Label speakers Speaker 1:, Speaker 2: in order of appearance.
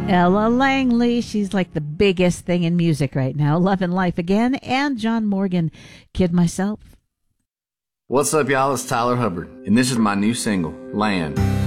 Speaker 1: Ella Langley, she's like the biggest thing in music right now. Love and Life Again, and John Morgan, Kid Myself.
Speaker 2: What's up, y'all? It's Tyler Hubbard, and this is my new single, Land.